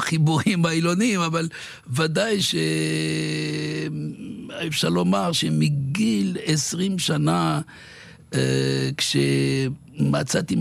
החיבורים העילוניים, אבל ודאי שאפשר לומר שמגיל 20 שנה, כשמצאתי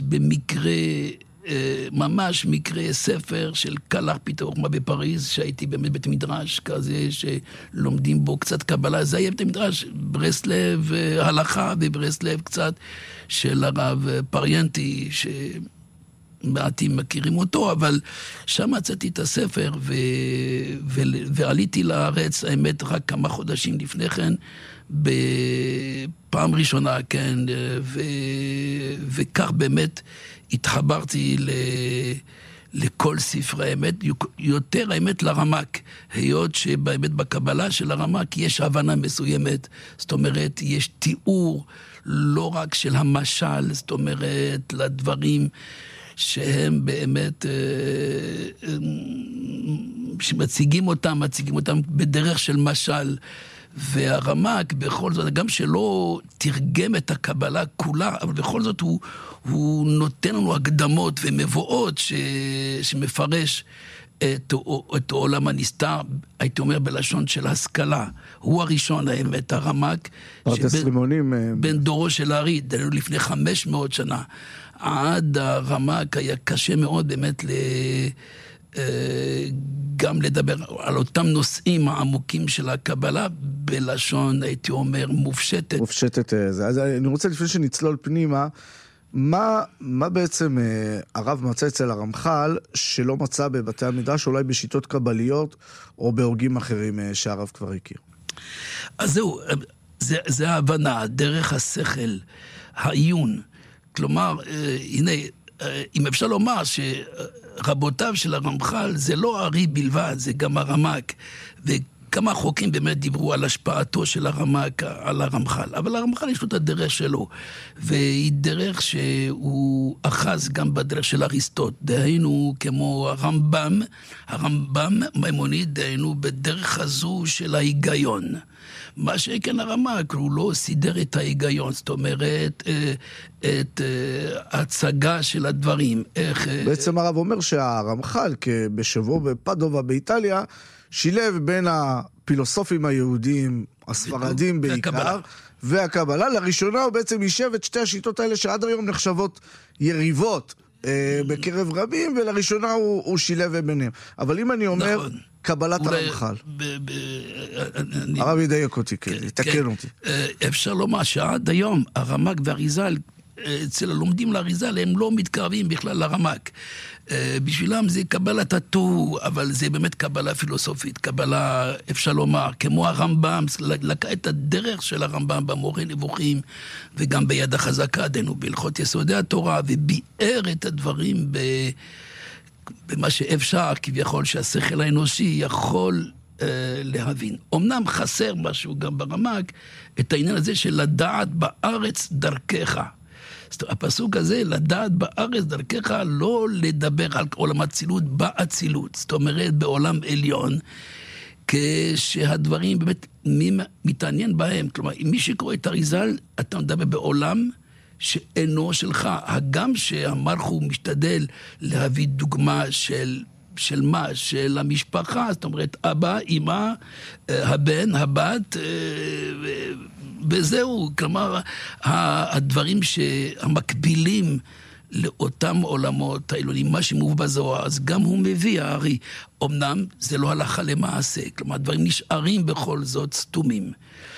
ממש מקרה ספר של קלח פיתוח חוכמה בפריז, שהייתי באמת בית מדרש כזה שלומדים בו קצת קבלה, זה היה בית מדרש ברסלב הלכה וברסלב קצת של הרב פריינטי, שמעטים מכירים אותו, אבל שם מצאתי את הספר ועליתי לארץ, האמת רק כמה חודשים לפני כן, בפעם ראשונה, כן, וכך באמת התחברתי לכל ספרי האמת, יותר האמת לרמק, היות שבאמת בקבלה של הרמק יש הבנה מסוימת, זאת אומרת, יש תיאור לא רק של המשל, זאת אומרת, לדברים שהם באמת, שמציגים אותם בדרך של משל, והרמק בכל זאת, גם שלא תרגם את הקבלה כולה, אבל בכל זאת הוא נותן לנו הקדמות ומבואות שמפרש את העולם הנסתר, הייתי אומר בלשון של השכלה. הוא הראשון, האמת, הרמק, בן דורו של הארי, דנו לפני 500 שנה. עד הרמק היה קשה מאוד באמת גם לדבר על אותם נושאים העמוקים של הקבלה בלשון, הייתי אומר, מופשטת. מופשטת. אז אני רוצה לפני שנצלול פנימה, מה בעצם הרב מצא אצל הרמח"ל שלא מצא בבתי המדרש, אולי בשיטות קבליות או בהוגים אחרים שהרב כבר הכיר? אז זהו, זה ההבנה, דרך השכל, העיון. כלומר, הנה, אם אפשר לומר שרבותיו של הרמח"ל זה לא הארי בלבד, זה גם הרמק, וכמה חוקים באמת דיברו על השפעתו של הרמק על הרמח"ל, אבל הרמח"ל יש לו את הדרך שלו, והיא דרך שהוא אחז גם בדרך של אריסטוט, דהיינו כמו הרמב"ם מימונית, דהיינו בדרך הזו של ההיגיון. מה שכן הרמק, הוא לא סידר את ההיגיון, זאת אומרת, את ההצגה של הדברים. בעצם הרב אומר שהרמח"ל, בשבוע בפדובה באיטליה, שילב בין הפילוסופים היהודים, הספרדים בעיקר, והקבלה. לראשונה הוא בעצם יישב את שתי השיטות האלה שעד היום נחשבות יריבות בקרב רבים, ולראשונה הוא שילב ביניהם. אבל אם אני אומר, קבלת הרמח"ל. הרב ידייק אותי, תקן אותי. אפשר לומר שעד היום הרמק והריז"ל, אצל הלומדים לאריז"ל, הם לא מתקרבים בכלל לרמק. בשבילם זה קבלת התוהו, אבל זה באמת קבלה פילוסופית, קבלה, אפשר לומר, כמו הרמב"ם, לקח את הדרך של הרמב"ם במורה נבוכים, וגם ביד החזקה, דנו בהלכות יסודי התורה, וביאר את הדברים במה שאפשר, כביכול שהשכל האנושי יכול להבין. אמנם חסר משהו גם ברמק, את העניין הזה של לדעת בארץ דרכך. הפסוק הזה, לדעת בארץ דרכך, לא לדבר על עולם הצילות באצילות, זאת אומרת בעולם עליון, כשהדברים באמת, מי מתעניין בהם, כלומר, אם מי שקורא את אריז"ל, אתה מדבר בעולם שאינו שלך, הגם שהמלכו משתדל להביא דוגמה של מה? של המשפחה, זאת אומרת, אבא, אמא, הבן, הבת, וזהו, כלומר, הדברים המקבילים לאותם עולמות העילונים, מה שמובא בזוהר, אז גם הוא מביא, הארי, אמנם זה לא הלכה למעשה, כלומר, הדברים נשארים בכל זאת סתומים.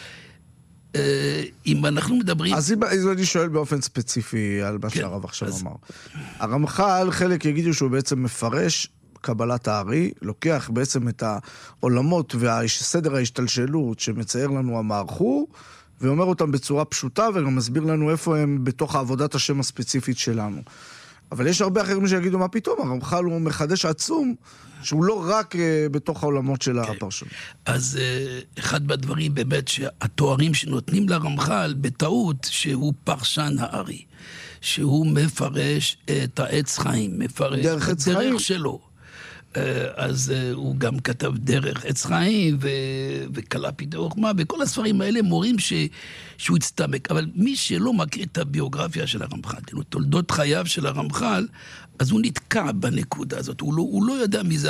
אם אנחנו מדברים... אז אני שואל באופן ספציפי על מה שהרב עכשיו אמר. הרמח"ל, חלק יגידו שהוא בעצם מפרש קבלת הארי, לוקח בעצם את העולמות וסדר ההשתלשלות שמצייר לנו המערכו, ואומר אותם בצורה פשוטה, וגם מסביר לנו איפה הם בתוך עבודת השם הספציפית שלנו. אבל יש הרבה אחרים שיגידו מה פתאום, הרמח"ל הוא מחדש עצום, שהוא לא רק בתוך העולמות של הפרשנות. אז אחד בדברים באמת שהתוארים שנותנים לרמח"ל בטעות, שהוא פרשן הארי, שהוא מפרש את העץ חיים, מפרש את הדרך שלו. אז הוא גם כתב דרך עץ חיים וקלע פיתוח חוכמה, וכל הספרים האלה מורים שהוא הצטמק. אבל מי שלא מכיר את הביוגרפיה של הרמח"ל, תולדות חייו של הרמח"ל, אז הוא נתקע בנקודה הזאת. הוא לא יודע מי זה